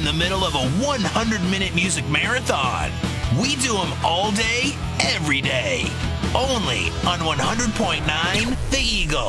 in the middle of a 100-minute music marathon. We do them all day, every day. Only on 100.9 The Eagle.